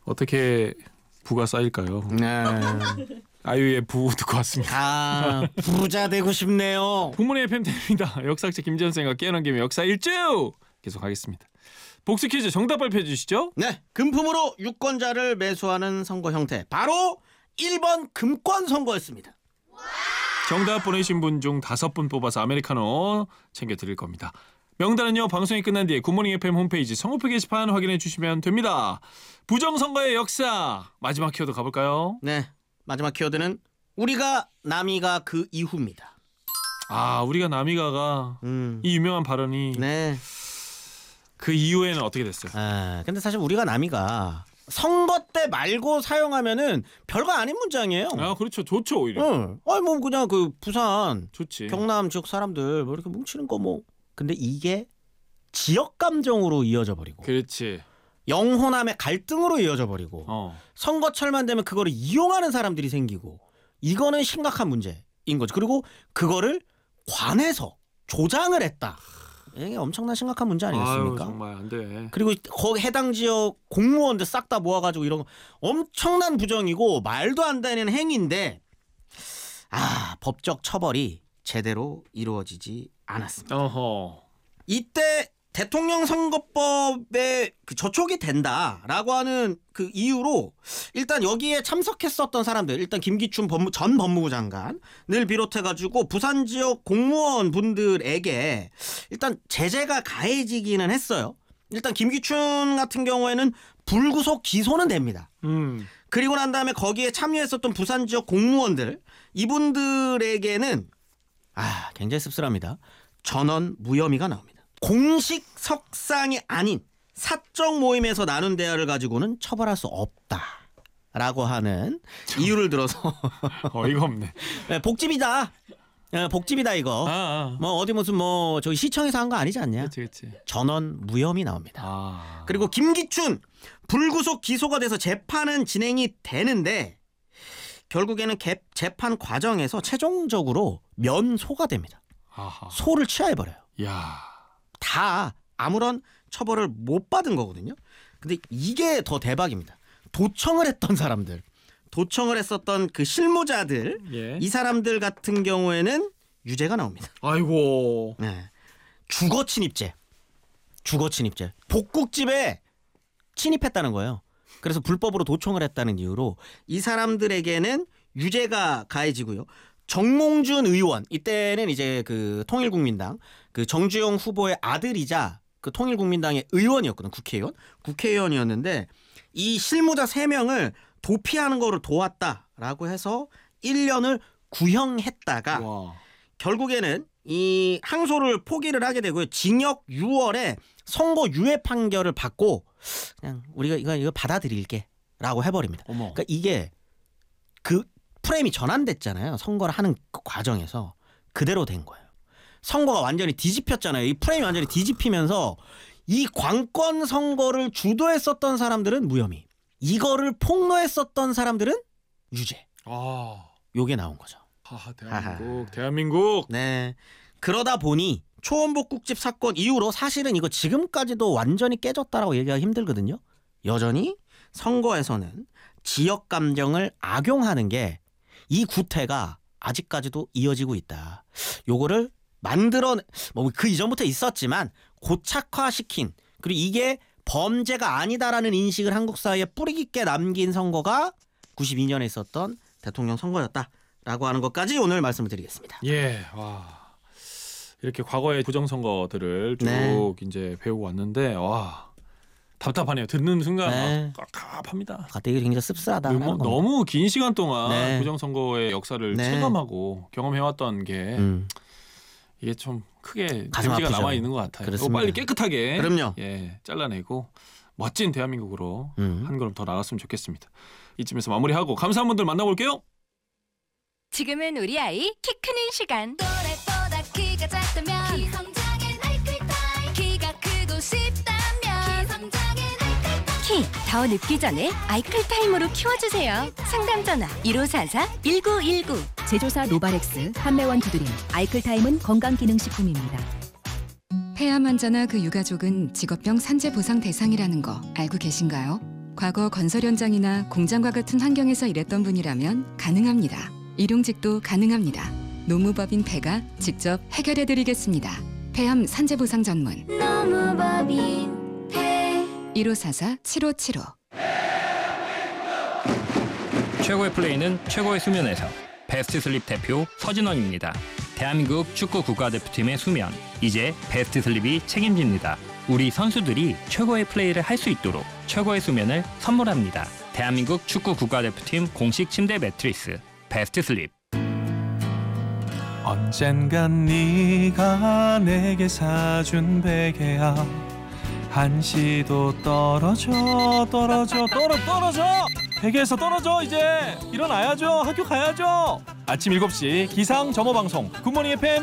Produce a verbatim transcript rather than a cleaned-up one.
어떻게 부가 쌓일까요? 네. 아이유의 부 듣고 왔습니다. 아, 부자 되고 싶네요. 부문의 에프엠입니다. 역사학자 김지현쌤과 깨어난 김에 역사 일주 계속 하겠습니다. 복수 퀴즈 정답 발표해 주시죠. 네, 금품으로 유권자를 매수하는 선거 형태, 바로 일 번 금권 선거였습니다. 정답 보내신 분 중 다섯 분 뽑아서 아메리카노 챙겨드릴 겁니다. 명단은요, 방송이 끝난 뒤에 굿모닝 에프엠 홈페이지 선거표 게시판 확인해 주시면 됩니다. 부정선거의 역사, 마지막 키워드 가볼까요? 네, 마지막 키워드는 우리가 남이가 그 이후입니다. 아, 우리가 남이가가 음. 이 유명한 발언이 네. 그 이후에는 어떻게 됐어요? 아, 근데 사실 우리가 남이가 선거 때 말고 사용하면은 별거 아닌 문장이에요. 아, 그렇죠. 좋죠, 오히려. 응. 아니 뭐 그냥 그 부산, 좋지. 경남 지역 사람들 뭐 이렇게 뭉치는 거 뭐. 근데 이게 지역 감정으로 이어져 버리고, 그렇지. 영호남의 갈등으로 이어져 버리고, 어. 선거철만 되면 그거를 이용하는 사람들이 생기고, 이거는 심각한 문제인 거죠. 그리고 그거를 관에서 조장을 했다. 이게 엄청난 심각한 문제 아니겠습니까? 아유, 정말 안 돼. 그리고 거기 해당 지역 공무원들 싹 다 모아가지고 이런 거 엄청난 부정이고 말도 안 되는 행위인데, 아, 법적 처벌이 제대로 이루어지지 않았습니다. 어허. 이때 대통령 선거법에 그 저촉이 된다라고 하는 그 이유로 일단 여기에 참석했었던 사람들, 일단 김기춘 법무, 전 법무부 장관을 비롯해가지고 부산 지역 공무원 분들에게 일단 제재가 가해지기는 했어요. 일단 김기춘 같은 경우에는 불구속 기소는 됩니다. 음. 그리고 난 다음에 거기에 참여했었던 부산 지역 공무원들, 이분들에게는 아, 굉장히 씁쓸합니다. 전원 무혐의가 나옵니다. 공식 석상이 아닌 사적 모임에서 나눈 대화를 가지고는 처벌할 수 없다라고 하는 참... 이유를 들어서 어이가 없네. 네, 복집이다. 네, 복집이다 이거. 아, 아. 뭐 어디 무슨 뭐 저기 시청에서 한 거 아니지 않냐? 그렇지, 그렇지. 전원 무혐의 나옵니다. 아. 그리고 김기춘 불구속 기소가 돼서 재판은 진행이 되는데 결국에는 개, 재판 과정에서 최종적으로 면소가 됩니다. 아하. 소를 취하해버려요. 야. 다 아무런 처벌을 못 받은 거거든요. 근데 이게 더 대박입니다. 도청을 했던 사람들, 도청을 했었던 그 실무자들, 예. 이 사람들 같은 경우에는 유죄가 나옵니다. 아이고. 네. 주거 침입죄, 주거 침입죄. 복국집에 침입했다는 거예요. 그래서 불법으로 도청을 했다는 이유로 이 사람들에게는 유죄가 가해지고요. 정몽준 의원, 이때는 이제 그 통일국민당 그 정주영 후보의 아들이자 그 통일국민당의 의원이었거든. 국회의원 국회의원이었는데 이 실무자 세 명을 도피하는 거를 도왔다라고 해서 일 년을 구형했다가 와. 결국에는 이 항소를 포기를 하게 되고요. 징역 유 월에 선고 유예 판결을 받고 그냥 우리가 이거 이거 받아들일게라고 해버립니다. 어머. 그러니까 이게 그 프레임이 전환됐잖아요. 선거를 하는 그 과정에서 그대로 된 거예요. 선거가 완전히 뒤집혔잖아요. 이 프레임이 완전히 뒤집히면서 이 관권 선거를 주도했었던 사람들은 무혐의, 이거를 폭로했었던 사람들은 유죄. 아, 요게 나온 거죠. 아, 대한민국, 하하. 대한민국. 네. 그러다 보니 초원복국집 사건 이후로 사실은 이거 지금까지도 완전히 깨졌다라고 얘기하기 힘들거든요. 여전히 선거에서는 지역 감정을 악용하는 게 이 구태가 아직까지도 이어지고 있다. 요거를 만들어 뭐 그 이전부터 있었지만 고착화시킨, 그리고 이게 범죄가 아니다라는 인식을 한국 사회에 뿌리 깊게 남긴 선거가 구십이 년에 있었던 대통령 선거였다라고 하는 것까지 오늘 말씀을 드리겠습니다. 예, 와, 이렇게 과거의 부정선거들을 쭉 네. 이제 배우고 왔는데 와, 답답하네요. 듣는 순간 네. 막 깝깝합니다. 가뜩이 굉장히 씁쓸하다. 너무, 너무 긴 시간 동안 네. 부정선거의 역사를 네. 체감하고 경험해왔던 게 음. 이게 좀 크게 가슴 데미지가 아프죠. 남아 있는 것 같아요. 이거 그렇습니다. 빨리 깨끗하게 그럼요. 예, 잘라내고 멋진 대한민국으로 음. 한 걸음 더 나갔으면 좋겠습니다. 이쯤에서 마무리하고 감사한 분들 만나볼게요. 지금은 우리 아이 키 크는 시간. 또래보다 키가 작다면 키성장엔 아이클타임. 키가 크고 싶다면 키성장엔 아이클타임. 키 더 늦기 전에 아이클타임으로 키워주세요. 상담 전화 일오사사 일구일구. 제조사 노바렉스, 판매원 두드림, 아이클타임은 건강기능식품입니다. 폐암 환자나 그 유가족은 직업병 산재 보상 대상이라는 거 알고 계신가요? 과거 건설 현장이나 공장과 같은 환경에서 일했던 분이라면 가능합니다. 일용직도 가능합니다. 노무법인 폐가 직접 해결해드리겠습니다. 폐암 산재보상 전문 노무법인 폐 일오사사 칠오칠오. 최고의 플레이는 최고의 수면에서. 베스트 슬립 대표 서진원입니다. 대한민국 축구 국가대표팀의 수면, 이제 베스트 슬립이 책임집니다. 우리 선수들이 최고의 플레이를 할 수 있도록 최고의 수면을 선물합니다. 대한민국 축구 국가대표팀 공식 침대 매트리스 베스트 슬립. 언젠간 네가 내게 사준 베개야 한시도 떨어져 떨어져 떨어 떨어져 베개에서 떨어져. 이제 일어나야죠. 학교 가야죠. 아침 일곱 시 기상 점호 방송 굿모닝 에프엠